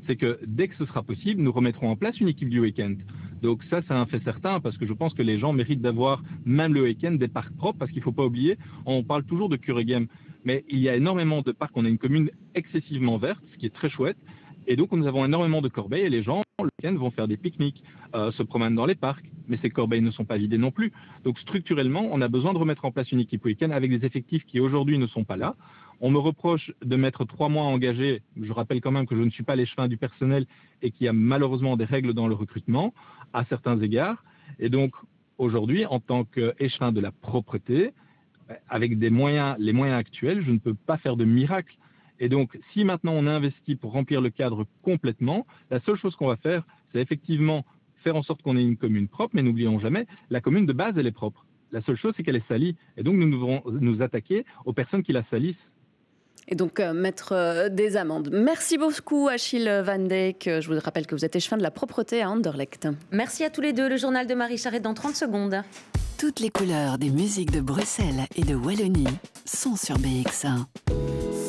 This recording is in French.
c'est que dès que ce sera possible, nous remettrons en place une équipe du week-end. Donc ça, c'est un fait certain, parce que je pense que les gens méritent d'avoir, même le week-end, des parcs propres, parce qu'il ne faut pas oublier, on parle toujours de Cureghem, mais il y a énormément de parcs, on a une commune excessivement verte, ce qui est très chouette, et donc nous avons énormément de corbeilles, et les gens, le week-end, vont faire des pique-niques, se promènent dans les parcs, mais ces corbeilles ne sont pas vidées non plus. Donc structurellement, on a besoin de remettre en place une équipe week-end avec des effectifs qui aujourd'hui ne sont pas là. On me reproche de mettre 3 mois engagés. Je rappelle quand même que je ne suis pas l'échevin du personnel et qu'il y a malheureusement des règles dans le recrutement à certains égards. Et donc aujourd'hui, en tant qu'échevin de la propreté, avec les moyens actuels, je ne peux pas faire de miracle. Et donc, si maintenant on investit pour remplir le cadre complètement, la seule chose qu'on va faire, c'est effectivement faire en sorte qu'on ait une commune propre, mais n'oublions jamais, la commune de base, elle est propre. La seule chose, c'est qu'elle est salie. Et donc, nous devrons nous attaquer aux personnes qui la salissent. Et donc mettre des amendes. Merci beaucoup Achille Van Dijk. Je vous rappelle que vous êtes échevin de la propreté à Anderlecht. Merci à tous les deux. Le journal de Marie Charette dans 30 secondes. Toutes les couleurs des musiques de Bruxelles et de Wallonie sont sur BX1.